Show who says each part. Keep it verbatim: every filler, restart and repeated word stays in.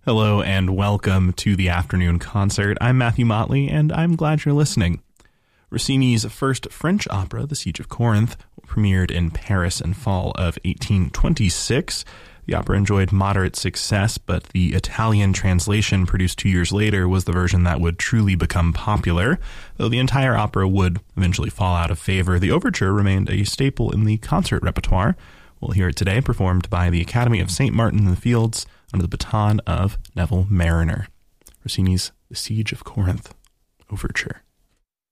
Speaker 1: Hello and welcome to the afternoon concert. I'm Matthew Motley and I'm glad you're listening. Rossini's first French opera, The Siege of Corinth, premiered in Paris in fall of eighteen twenty-six. The opera enjoyed moderate success, but the Italian translation produced two years later was the version that would truly become popular. Though the entire opera would eventually fall out of favor, the overture remained a staple in the concert repertoire. We'll hear it today, performed by the Academy of Saint Martin in the Fields under the baton of Neville Marriner. Rossini's The Siege of Corinth Overture.